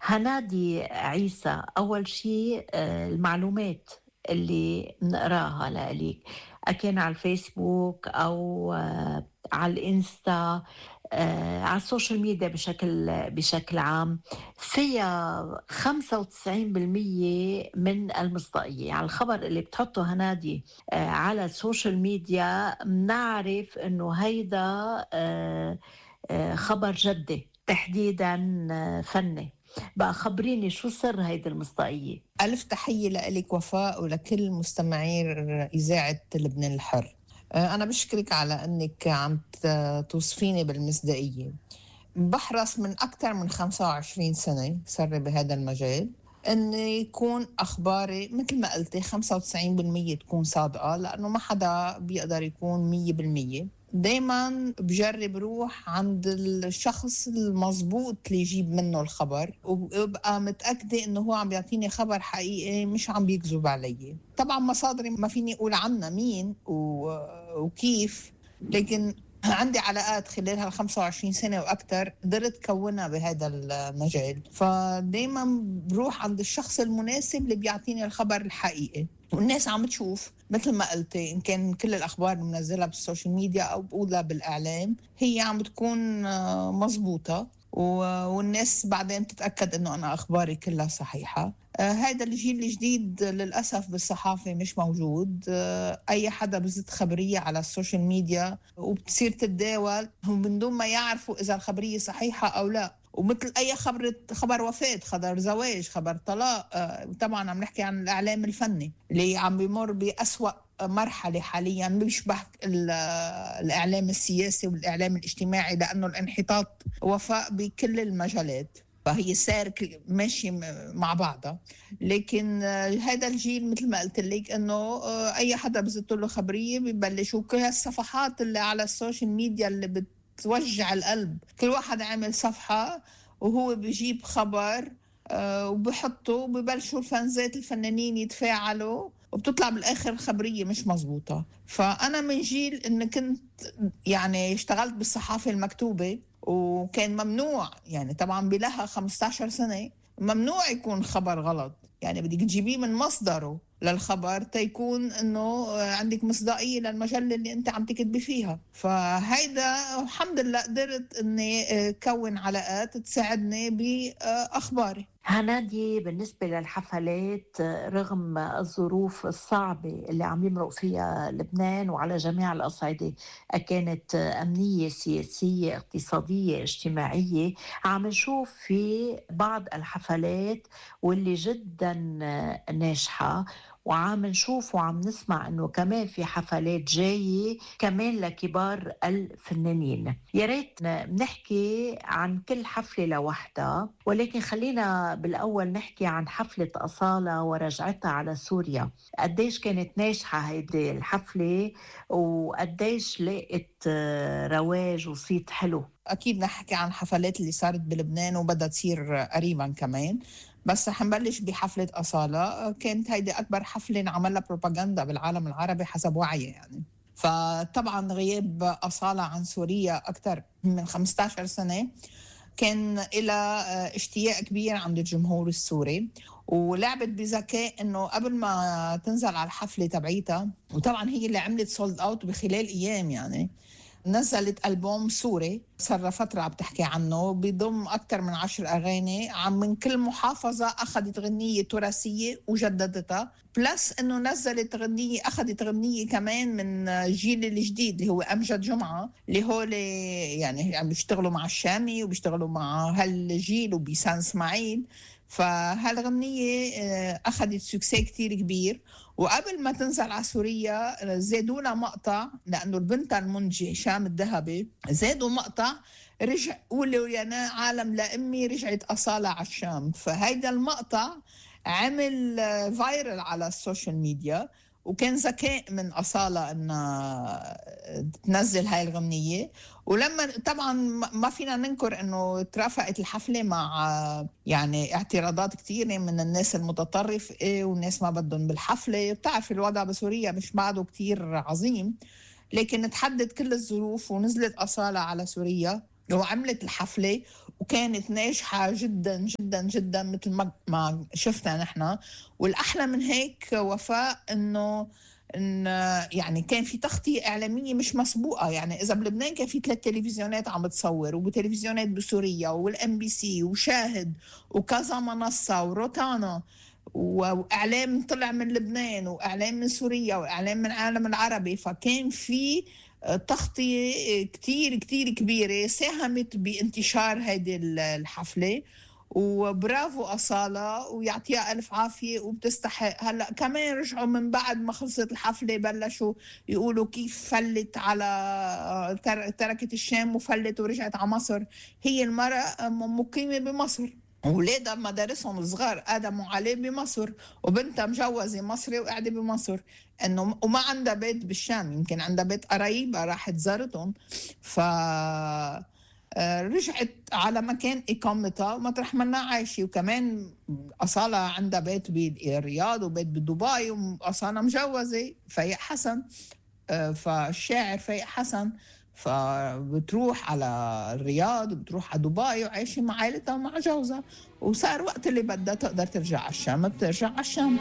هنادي عيسى، أول شيء المعلومات اللي بنقراها لإليك، أكان على الفيسبوك أو على الإنستا، على السوشيال ميديا بشكل عام، فيها 95% من المصداقية. يعني الخبر اللي بتحطه هنادي على السوشيال ميديا بنعرف إنه هيدا خبر جدي، تحديدًا فني. بقى خبريني شو سر هيدي المصداقية؟ ألف تحية لك وفاء ولكل مستمعي إذاعة لبنان الحر. أنا بشكرك على أنك عم توصفيني بالمصداقية. بحرص من أكثر من 25 سنة صار بهذا المجال أن يكون أخباري مثل ما قلتي 95% تكون صادقة، لأنه ما حدا بيقدر يكون 100%. دايما بجرب روح عند الشخص المضبوط اللي يجيب منه الخبر، وببقى متأكدة انه هو عم بيعطيني خبر حقيقي، مش عم بيكذب علي. طبعا مصادري ما فيني اقول عنها مين وكيف، لكن عندي علاقات خلال هال 25 سنة وأكثر قدرت كونها بهذا المجال، فدايما بروح عند الشخص المناسب اللي بيعطيني الخبر الحقيقي. والناس عم تشوف مثل ما قلتي، إن كان كل الأخبار اللي منزلها بالسوشيال ميديا أو بقولها بالإعلام هي عم بتكون مزبوطة، والناس بعدين بتتأكد إنه أنا أخباري كلها صحيحة. هذا الجيل الجديد للأسف بالصحافة مش موجود. أي حدا بزت خبرية على السوشيال ميديا وبتصير تتداول من دون ما يعرفوا إذا الخبرية صحيحة أو لا، ومثل أي خبر وفاة، خبر زواج، خبر طلاق. طبعا عم نحكي عن الإعلام الفني اللي عم بيمر بأسوأ مرحلة حاليا، بيشبه الإعلام السياسي والإعلام الاجتماعي، لأنه الانحطاط وفاء بكل المجالات، فهي سار ماشي مع بعضها. لكن هذا الجيل مثل ما قلت لك انه اي حدا بزت له خبريه ببلشوا كل الصفحات اللي على السوشيال ميديا اللي بتوجع القلب، كل واحد عامل صفحه وهو بيجيب خبر وبحطه، وببلشوا الفانزات الفنانين يتفاعلوا، وبتطلع بالاخر خبريه مش مزبوطه. فانا من جيل ان كنت يعني اشتغلت بالصحافه المكتوبه، وكان ممنوع، يعني طبعا بلها 15 سنة ممنوع يكون خبر غلط، يعني بدك تجيبيه من مصدره للخبر تيكون انه عندك مصداقية للمجلة اللي انت عم تكتبي فيها. فهيدا الحمد لله قدرت اني كون علاقات تساعدني باخباري. هنادي بالنسبة للحفلات، رغم الظروف الصعبة اللي عم يمرق فيها لبنان وعلى جميع الأصعدة، كانت أمنية، سياسية، اقتصادية، اجتماعية، عم نشوف في بعض الحفلات واللي جدا ناجحة، وعم نشوف وعم نسمع انه كمان في حفلات جاية كمان لكبار الفنانين. يا ريت نحكي عن كل حفلة لوحدها، ولكن خلينا بالأول نحكي عن حفلة أصالة ورجعتها على سوريا. قديش كانت ناجحة هيدي الحفلة، وقديش لقت رواج وصيت حلو؟ أكيد نحكي عن حفلات اللي صارت بلبنان وبدها تصير قريبا كمان، بس رح نبلش بحفلة أصالة. كانت هيدي أكبر حفلة نعملها بروباغندا بالعالم العربي حسب وعي يعني. فطبعا غياب أصالة عن سوريا أكثر من 15 سنة كان إلى اشتياق كبير عند الجمهور السوري، ولعبت بذكاء انه قبل ما تنزل على الحفله تبعيتها، وطبعا هي اللي عملت سولد اوت بخلال ايام يعني، نزلت ألبوم سوري صار فترة عم تحكي عنه، بيضم أكثر من 10 أغاني، عم من كل محافظة أخذت غنية تراثية وجددتها، بلس أنه نزلت غنية، أخذت غنية كمان من الجيل الجديد اللي هو أمجد جمعة، اللي هو يعني عم بيشتغلوا مع الشامي وبيشتغلوا مع هالجيل وبيسان اسماعيل. فهالغنية أخذت سوكسي كتير كبير. وقبل ما تنزل على سوريا زادوا لها مقطع، لأنه البنت المنتجة هشام الذهبي زادوا مقطع رجع قولوا يا عالم لأمي رجعت أصالة على الشام. فهيدا المقطع عمل فايرل على السوشيال ميديا، وكان ذكاء من أصالة أنها تنزل هاي الغنية. ولما طبعا ما فينا ننكر أنه ترافقت الحفلة مع يعني اعتراضات كثيرة من الناس المتطرفة والناس ما بدهم بالحفلة. بتعرف الوضع بسوريا مش بعده كتير عظيم، لكن تحدد كل الظروف ونزلت أصالة على سوريا وعملت الحفلة، وكانت ناجحة جدا جدا جدا مثل ما شفنا نحن. والأحلى من هيك وفاء إن يعني كان في تغطية إعلامية مش مسبوقة. يعني إذا بلبنان كان في 3 تلفزيونات عم تصور، وتلفزيونات بسوريا والام بي سي وشاهد وكذا منصة وروتانا، وإعلام طلع من لبنان وإعلام من سوريا وإعلام من العالم العربي، فكان في تغطية كتير كتير كبيرة ساهمت بانتشار هذه الحفلة. وبرافو أصالة ويعطيها ألف عافية وبتستحق. هلأ كمان رجعوا من بعد ما خلصت الحفلة بلشوا يقولوا كيف فلت على تركت الشام وفلت ورجعت على مصر. هي المرأة مقيمة بمصر، أولادها مدارسهم صغار آدموا عليه بمصر، وبنتها مجوزة مصري وقاعدة بمصر، إنه وما عندها بيت بالشام، يمكن عندها بيت قرايبها راحت زارتهم. ف رجعت على مكان إقامتها ومطرح منها عايشة. وكمان أصالة عندها بيت بالرياض وبيت بدبي، وأصالة مجوزة فايق حسن، فالشاعر فايق حسن، فبتروح على الرياض وبتروح على دبي وعايشة مع عائلتها ومع جوزها. وصار وقت اللي بدها تقدر ترجع على الشام بترجع على الشام.